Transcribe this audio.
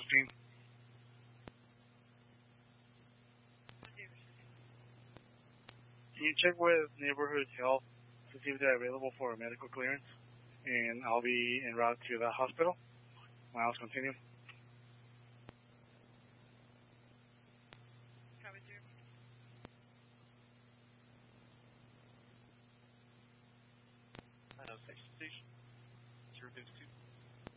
16. Can you check with Neighborhood Health to see if they're available for a medical clearance? And I'll be en route to the hospital. Miles, continue. Station 052.